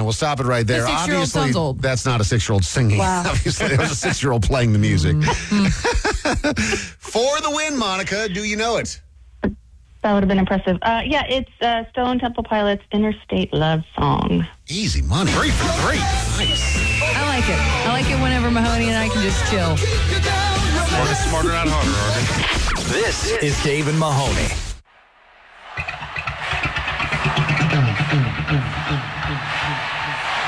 we'll stop it right there. The 6-year-old Obviously, sounds old. that's not a 6-year-old singing. Wow. Obviously, it was a 6-year-old playing the music. For the win, Monica, do you know it? That would have been impressive. Yeah, it's Stone Temple Pilots' Interstate Love Song. Easy money. 3 for 3. Nice. I like it. I like it whenever Mahoney and I can just chill. Smarter, not harder, Artie. This is Dave and Mahoney.